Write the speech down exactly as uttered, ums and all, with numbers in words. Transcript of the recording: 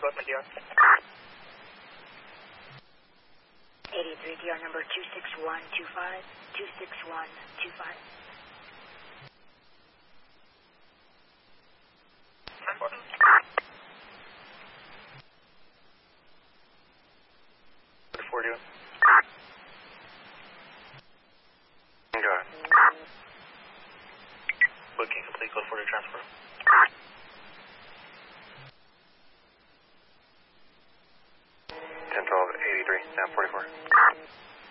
Boatman D R. eighty-three D R number two six one two five, two six one two five. four doing? Go ahead. Booking complete, code four to transfer. ten twelve eighty-three, down forty-four.